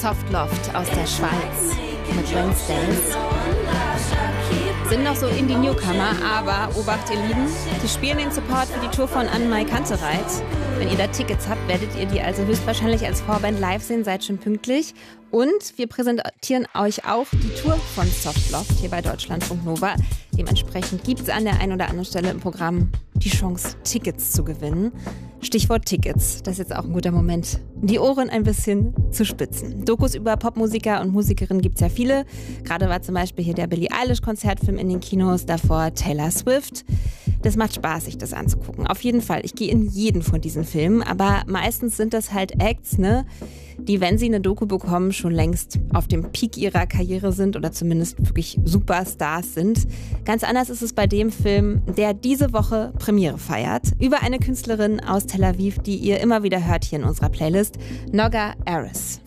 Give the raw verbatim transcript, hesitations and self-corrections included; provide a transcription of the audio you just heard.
Softloft aus der Schweiz mit Wednesdays. Sind noch so Indie-Newcomer, aber Obacht, ihr Lieben, die spielen den Support für die Tour von Anne-Mai Kantereit. Wenn ihr da Tickets habt, werdet ihr die also höchstwahrscheinlich als Vorband live sehen, seid schon pünktlich. Und wir präsentieren euch auch die Tour von Softloft hier bei Deutschlandfunk Nova. Dementsprechend gibt es an der einen oder anderen Stelle im Programm die Chance, Tickets zu gewinnen. Stichwort Tickets, das ist jetzt auch ein guter Moment, die Ohren ein bisschen zu spitzen. Dokus über Popmusiker und Musikerinnen gibt es ja viele. Gerade war zum Beispiel hier der Billie Eilish-Konzertfilm in den Kinos, davor Taylor Swift. Das macht Spaß, sich das anzugucken. Auf jeden Fall, ich gehe in jeden von diesen Filmen, aber meistens sind das halt Acts, ne, die, wenn sie eine Doku bekommen, schon längst auf dem Peak ihrer Karriere sind oder zumindest wirklich Superstars sind. Ganz anders ist es bei dem Film, der diese Woche Premiere feiert, über eine Künstlerin aus Tel Aviv, die ihr immer wieder hört hier in unserer Playlist, Noga Erez.